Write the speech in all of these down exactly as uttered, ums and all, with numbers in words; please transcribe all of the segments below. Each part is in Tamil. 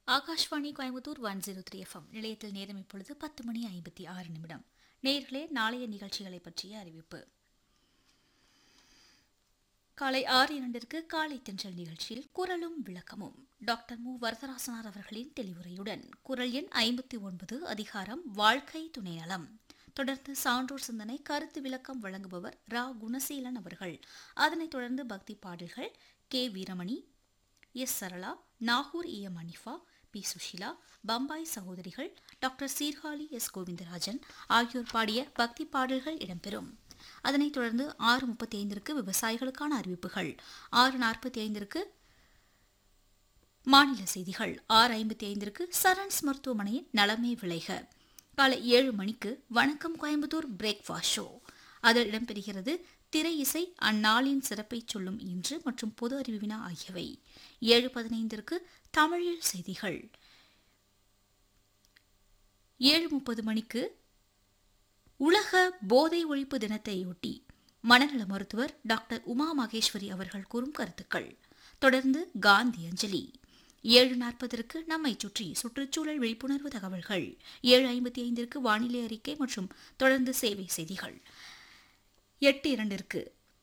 Akashvani Coimbatore one zero three FM நிலையத்தில் நேரம் இப்பொழுது பத்து மணி ஐம்பத்தி ஆறு நிமிடம். நேர்களே, நாளைய நிகழ்ச்சிகளை பற்றிய அறிவிப்பு. காலை ஆறு இரண்டிற்கு காலை தென்றல் நிகழ்ச்சியில் குரலும் விளக்கமும் டாக்டர் மு வரதராசனார் அவர்களின் தெளிவுரையுடன் குரல் எண் ஐம்பத்தி ஒன்பது, அதிகாரம் வாழ்க்கை துணை நலம். தொடர்ந்து சான்றோர் சிந்தனை கருத்து விளக்கம் வழங்குபவர் ரா குணசீலன் அவர்கள். அதனைத் தொடர்ந்து பக்தி பாடல்கள் K Veeramani, S Sarala, Nagore E M Hanifa, B Sushila, Bombay சகோதரிகள், டாக்டர் சீர்காழி எஸ் கோவிந்தராஜன் ஆகியோர் பாடிய பக்தி பாடல்கள் இடம்பெறும். அதனைத் தொடர்ந்து ஆறு முப்பத்தி ஐந்திற்கு விவசாயிகளுக்கான அறிவிப்புகள், ஆறு நாற்பத்தி ஐந்திற்கு மாநில செய்திகள், ஆறு ஐம்பத்தி ஐந்திற்கு சரண்ஸ் மருத்துவமனையின் நலமே விளைக, காலை ஏழு மணிக்கு வணக்கம் கோயம்புத்தூர் பிரேக்ஃபாஸ்ட் ஷோ. அதில் இடம்பெறுகிறது திரை இசை, அந்நாளின் சிறப்பை சொல்லும் இன்று மற்றும் பொது அறிவு வினா ஆகியவை. ஏழு பதினைந்திற்கு தமிழில் செய்திகள். ஏழு முப்பது மணிக்கு உலக போதை ஒழிப்பு தினத்தையொட்டி மனநல மருத்துவர் டாக்டர் உமா மகேஸ்வரி அவர்கள் கூறும் கருத்துக்கள். தொடர்ந்து காந்தி அஞ்சலி. ஏழு நாற்பதற்கு நம்மை சுற்றி சுற்றுச்சூழல் விழிப்புணர்வு தகவல்கள். ஏழு ஐம்பத்தி ஐந்திற்கு வானிலை அறிக்கை மற்றும் தொடர்ந்து சேவை செய்திகள். எட்டு இரண்டிற்கு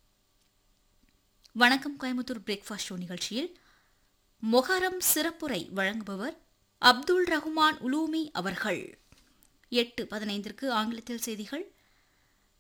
வணக்கம் கோயம்புத்தூர் பிரேக்ஃபாஸ்ட் ஷோ நிகழ்ச்சியில் மொஹரம் சிறப்புரை வழங்குபவர் அப்துல் ரஹ்மான் உலூமி அவர்கள். எட்டு பதினைந்திற்கு ஆங்கிலத்தில் செய்திகள்.